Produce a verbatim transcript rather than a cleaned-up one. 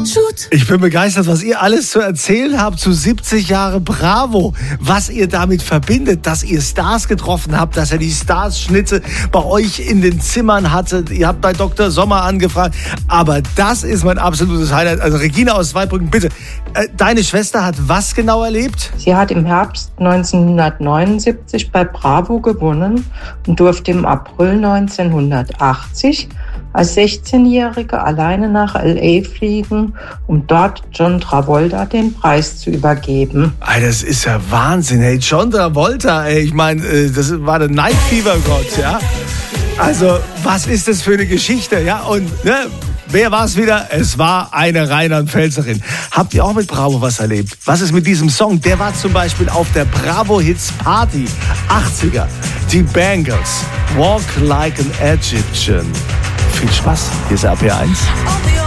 Ich bin begeistert, was ihr alles zu erzählen habt zu siebzig Jahre Bravo. Was ihr damit verbindet, dass ihr Stars getroffen habt, dass ihr die Stars-Schnitte bei euch in den Zimmern hattet. Ihr habt bei Doktor Sommer angefragt. Aber das ist mein absolutes Highlight. Also Regina aus Zweibrücken, bitte. Äh, deine Schwester hat was genau erlebt? Sie hat im Herbst neunzehnhundertneunundsiebzig bei Bravo gewonnen und durfte im April neunzehnhundertachtzig als sechzehnjährige alleine nach L A fliegen, um dort John Travolta den Preis zu übergeben. Ey, das ist ja Wahnsinn, hey. John Travolta, ey. Ich meine, das war der Night Fever Gott, ja. Also, was ist das für eine Geschichte, ja? Und, ne, wer war es wieder? Es war eine Rheinland-Pfälzerin. Habt ihr auch mit Bravo was erlebt? Was ist mit diesem Song? Der war zum Beispiel auf der Bravo Hits Party achtziger. Die Bangles. Walk Like an Egyptian. Viel Spaß. Hier ist R P eins.